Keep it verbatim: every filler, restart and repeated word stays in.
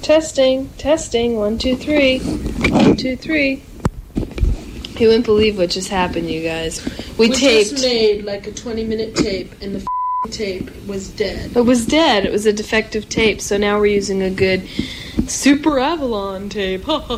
testing, testing. One, two, three. One, two, three. You wouldn't believe what just happened, you guys. We, we taped. just made like a twenty-minute tape, and the f***ing tape was dead. It was dead. It was a defective tape, so now we're using a good Super Avalon tape.